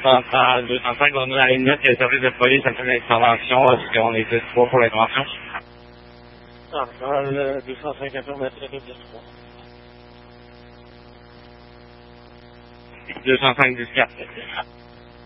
À 205, on est à la ligne 9, il y a le service de police, ça fait l'intervention, est-ce qu'on est 3 pour l'intervention? Le 205 informatique, 205 10 4.